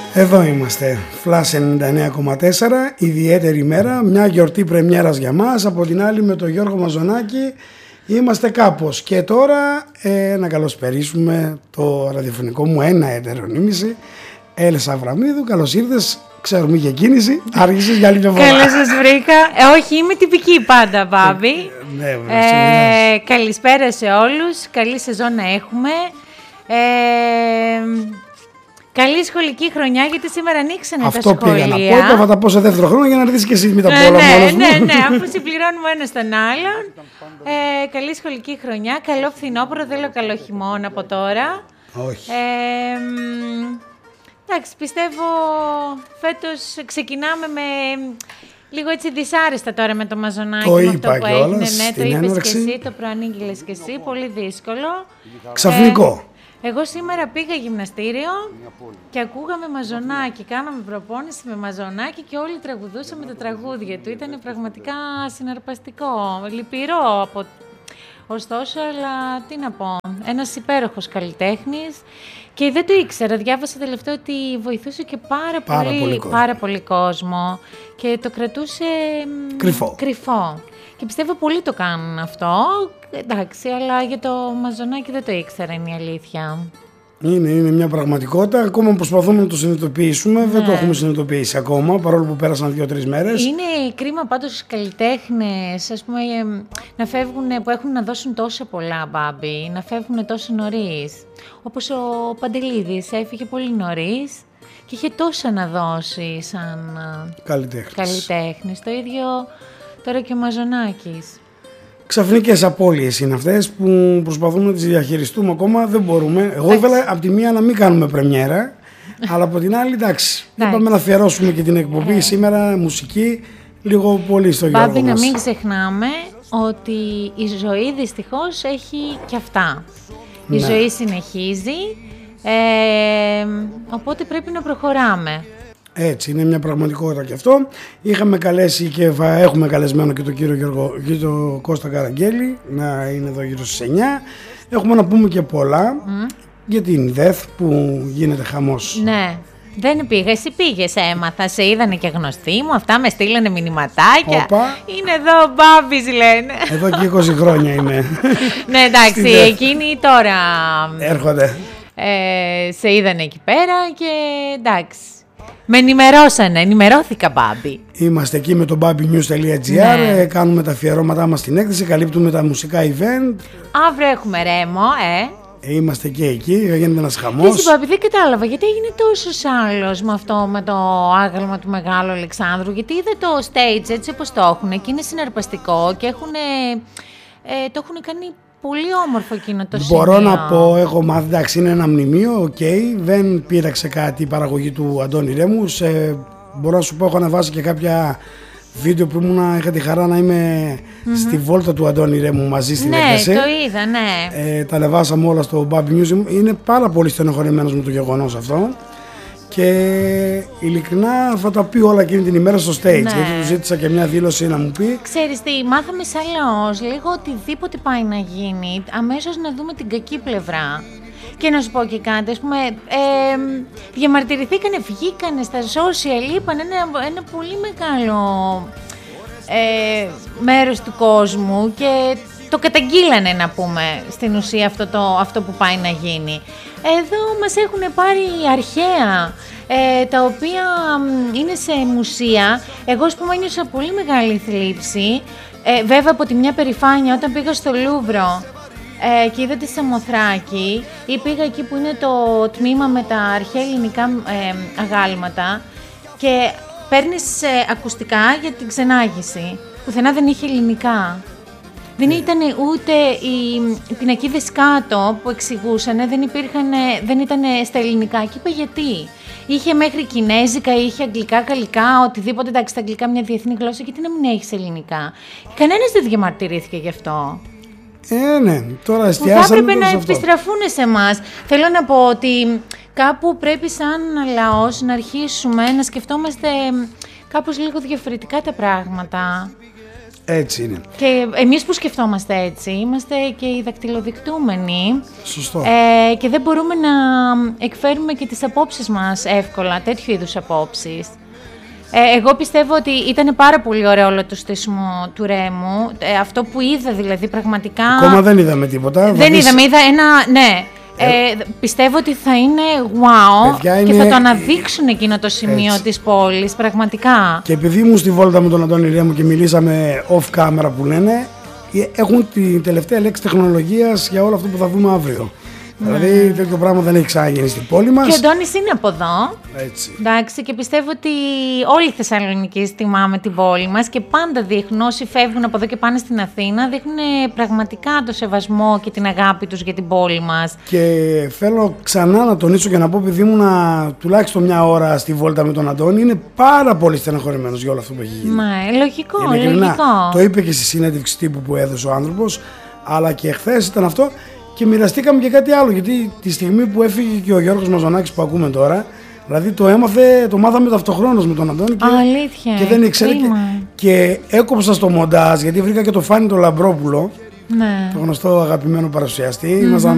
Εδώ είμαστε, Flash 99,4, ιδιαίτερη ημέρα, μια γιορτή πρεμιέρας για μας. Από την άλλη με τον Γιώργο Μαζονάκη είμαστε κάπως. Και τώρα να καλωσπερίσουμε το ραδιοφωνικό μου ένα έτερο νήμιση, Έλεσα Αβραμίδου. Καλώς ήρθες, ξέρουμε για κίνηση, άργησες για άλλη μια φορά. Καλώς σας βρήκα. Όχι, είμαι τυπική πάντα, Μπάμπη. Ναι, καλησπέρα σε όλους, καλή σεζόν να έχουμε. Καλή σχολική χρονιά, γιατί σήμερα ανοίξανε τα σχολεία. Αυτό πήγα να πω, το θα τα πω σε δεύτερο χρόνο για να ρίξεις και εσύ μην τα πω όλα μόνος μου. Ναι, αφού συμπληρώνουμε ένα στον άλλον. Καλή σχολική χρονιά, καλό φθινόπωρο, δεν λέω καλό χειμώνα από τώρα. Όχι. Εντάξει, πιστεύω φέτος ξεκινάμε με λίγο έτσι δυσάρεστα τώρα με το Μαζονάκι. Το με είπα αυτό που έγινε, κιόλας, ναι, το στην είπες έναρξη. και εσύ, το προανήγγειλες και εσύ, πολύ δύσκολο. Ξαφνικό. Εγώ σήμερα πήγα γυμναστήριο και ακούγαμε Μαζονάκι. Κάναμε προπόνηση με Μαζονάκι και όλοι τραγουδούσαμε τα τραγούδια του. Ήταν πραγματικά συναρπαστικό, λυπηρό ωστόσο, αλλά τι να πω. Ένας υπέροχος καλλιτέχνης και δεν το ήξερα. Διάβασα τελευταία ότι βοηθούσε και πάρα πολύ κόσμο και το κρατούσε κρυφό. Και πιστεύω πολλοί το κάνουν αυτό. Εντάξει, αλλά για το Μαζονάκι δεν το ήξερα, είναι η αλήθεια. Είναι μια πραγματικότητα. Ακόμα προσπαθούμε να το συνειδητοποιήσουμε. Δεν το έχουμε συνειδητοποιήσει ακόμα, παρόλο που πέρασαν 2-3 μέρες. Είναι κρίμα πάντως οι καλλιτέχνες, ας πούμε, να φεύγουν, που έχουν να δώσουν τόσο πολλά, Μπάμπη, να φεύγουν τόσο νωρίς. Όπως ο Παντελίδης έφυγε πολύ νωρίς και είχε τόσα να δώσει σαν καλλιτέχνης. Το ίδιο τώρα και ο Μαζονάκης. Ξαφνικές απώλειες είναι αυτές που προσπαθούμε να τις διαχειριστούμε ακόμα, δεν μπορούμε. Εγώ ήθελα από τη μία να μην κάνουμε πρεμιέρα, αλλά από την άλλη εντάξει. Είπαμε να αφιερώσουμε και την εκπομπή σήμερα, μουσική, λίγο πολύ στο Γιώργο μας. Μπάμπη, να μην ξεχνάμε ότι η ζωή δυστυχώς έχει και αυτά. Η ζωή συνεχίζει, οπότε πρέπει να προχωράμε. Έτσι, είναι μια πραγματικότητα και αυτό. Είχαμε καλέσει και έχουμε καλεσμένο και τον κύριο Γιώργο και τον Κώστα Καραγγέλη να είναι εδώ γύρω στις 9. Έχουμε να πούμε και πολλά για την ΔΕΘ που γίνεται χαμός. Ναι, δεν πήγα, εσύ πήγες, έμαθα, σε είδανε και γνωστοί μου, αυτά με στείλανε μηνυματάκια. Είναι εδώ ο Μπάμπης, λένε. Εδώ και 20 χρόνια είναι. Ναι, εντάξει, εκείνοι τώρα έρχονται. Σε είδανε εκεί πέρα και εντάξει. Με ενημερώθηκα, Μπάμπι. Είμαστε εκεί με το babynews.gr, κάνουμε τα αφιερώματά μας στην έκθεση, καλύπτουμε τα μουσικά event. Αύριο έχουμε Ρέμο, Είμαστε και εκεί, γίνεται ένας χαμός. Εσύ, Μπάμπι, δεν κατάλαβα γιατί έγινε τόσος άλλος με αυτό, με το άγαλμα του Μεγάλου Αλεξάνδρου, γιατί είδα το stage έτσι όπως το έχουν και είναι συναρπαστικό και το έχουν κάνει πολύ όμορφο εκείνο το σημείο. Μπορώ να πω, έχω μάθει, εντάξει, είναι ένα μνημείο, δεν πήραξε κάτι η παραγωγή του Αντώνη Ρέμου. Μπορώ να σου πω, έχω ανεβάσει και κάποια βίντεο που είχα τη χαρά να είμαι στη βόλτα του Αντώνη Ρέμου μαζί στην έκθεση. Ναι, το είδα, ναι. Τα ανεβάσαμε όλα στο Baby News. Είναι πάρα πολύ στενοχωρημένος με το γεγονός αυτό. Και ειλικρινά θα τα πει όλα εκείνη την ημέρα στο stage. Γιατί του ζήτησα και μια δήλωση να μου πει. Ξέρεις τι, μάθαμε σαν λαός λίγο οτιδήποτε πάει να γίνει, αμέσως να δούμε την κακή πλευρά. Και να σου πω και κάτι, ας πούμε, διαμαρτυρηθήκανε, βγήκανε στα social, είπαν ένα πολύ μεγάλο μέρος του κόσμου και το καταγγείλανε, να πούμε, στην ουσία αυτό που πάει να γίνει. Εδώ μας έχουν πάρει αρχαία, τα οποία είναι σε μουσεία. Εγώ, ας πούμε, ένιωσα πολύ μεγάλη θλίψη. Βέβαια, από τη μια περηφάνεια, όταν πήγα στο Λούβρο και είδα τη Σαμοθράκη ή πήγα εκεί που είναι το τμήμα με τα αρχαία ελληνικά αγάλματα και παίρνεις ακουστικά για την ξενάγηση. Πουθενά δεν είχε ελληνικά. Δεν ήταν ούτε οι πινακίδες κάτω που εξηγούσαν, δεν ήταν στα ελληνικά. Και είπα γιατί. Είχε μέχρι κινέζικα, είχε αγγλικά, γαλλικά, οτιδήποτε. Εντάξει, τα αγγλικά μια διεθνή γλώσσα, γιατί να μην έχεις ελληνικά. Κανένας δεν διαμαρτυρήθηκε γι' αυτό. Ναι, τώρα εστιάσαμε. Θα έπρεπε να επιστραφούν σε εμάς. Θέλω να πω ότι κάπου πρέπει σαν λαός να αρχίσουμε να σκεφτόμαστε κάπως λίγο διαφορετικά τα πράγματα. Έτσι είναι. Και εμείς που σκεφτόμαστε έτσι, είμαστε και οι δακτυλοδεικτούμενοι. Σωστό. Και δεν μπορούμε να εκφέρουμε και τις απόψεις μας εύκολα, τέτοιου είδους απόψεις. Εγώ πιστεύω ότι ήταν πάρα πολύ ωραίο όλο το στήσιμο του Ρέμου. Αυτό που είδα δηλαδή πραγματικά... Ακόμα δεν είδαμε τίποτα. Δεν είδαμε, είδα ένα... Ναι. Πιστεύω ότι θα είναι wow. Παιδιά, και θα το αναδείξουν εκείνο το σημείο της πόλης, πραγματικά. Και επειδή ήμουν στη βόλτα με τον Αντώνη Ρέμου και μιλήσαμε off camera που λένε, έχουν την τελευταία λέξη τεχνολογίας για όλο αυτό που θα δούμε αύριο. Δηλαδή τέτοιο πράγμα δεν έχει ξαναγίνει στην πόλη μας. Και ο Αντώνης είναι από εδώ. Έτσι. Εντάξει, και πιστεύω ότι όλοι οι Θεσσαλονικοί τιμάμε την πόλη μας και πάντα δείχνουν, όσοι φεύγουν από εδώ και πάνε στην Αθήνα, δείχνουν πραγματικά το σεβασμό και την αγάπη τους για την πόλη μας. Και θέλω ξανά να τονίσω και να πω, επειδή ήμουνα τουλάχιστον μια ώρα στη βόλτα με τον Αντώνη, είναι πάρα πολύ στεναχωρημένος για όλο αυτό που έχει γίνει. Λογικό, λογικό. Το είπε και στη συνέντευξη τύπου που έδωσε ο άνθρωπος, αλλά και χθες ήταν αυτό. Και μοιραστήκαμε και κάτι άλλο, γιατί τη στιγμή που έφυγε και ο Γιώργος Μαζονάκης που ακούμε τώρα, δηλαδή το μάθαμε ταυτοχρόνως με τον Αντώνη και δεν ήξερε. Και έκοψα στο μοντάζ, γιατί βρήκα και το Φάνη το Λαμπρόπουλο, το γνωστό αγαπημένο παρουσιαστή.